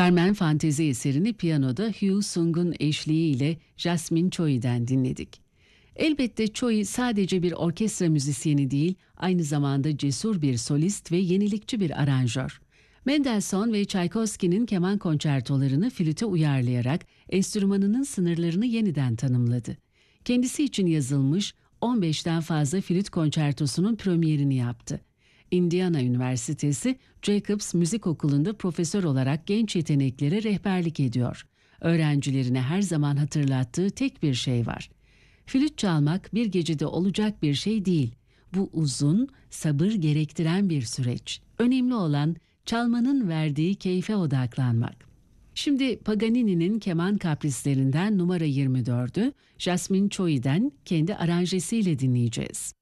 Carmen Fantezi eserini piyanoda Hugh Sung'un eşliğiyle Jasmine Choi'den dinledik. Elbette Choi sadece bir orkestra müzisyeni değil, aynı zamanda cesur bir solist ve yenilikçi bir aranjör. Mendelssohn ve Tchaikovsky'nin keman konçertolarını flüte uyarlayarak enstrümanının sınırlarını yeniden tanımladı. Kendisi için yazılmış 15'ten fazla flüt konçertosunun premierini yaptı. Indiana Üniversitesi Jacobs Müzik Okulu'nda profesör olarak genç yeteneklere rehberlik ediyor. Öğrencilerine her zaman hatırlattığı tek bir şey var. Flüt çalmak bir gecede olacak bir şey değil. Bu uzun, sabır gerektiren bir süreç. Önemli olan çalmanın verdiği keyfe odaklanmak. Şimdi Paganini'nin keman kaprislerinden numara 24'ü Jasmine Choi'den kendi aranjesiyle dinleyeceğiz.